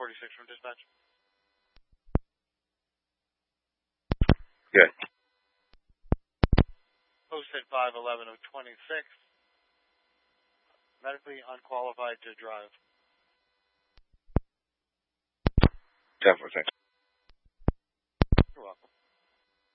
46 from dispatch. Good. Posted 511 of 26. Medically unqualified to drive. 10-4, thanks.